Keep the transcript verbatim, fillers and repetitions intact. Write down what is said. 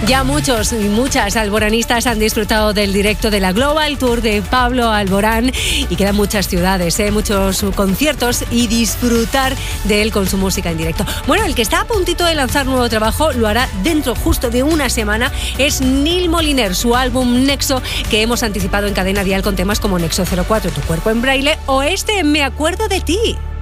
Ya muchos y muchas alboranistas han disfrutado del directo de la Global Tour de Pablo Alborán y quedan muchas ciudades, ¿eh? muchos conciertos y disfrutar de él con su música en directo. Bueno, el que está a puntito de lanzar nuevo trabajo lo hará dentro justo de una semana es Neil Moliner, su álbum Nexo, que hemos anticipado en Cadena Dial con temas como Nexo cero cuatro, Tu cuerpo en braille o este Me acuerdo de ti.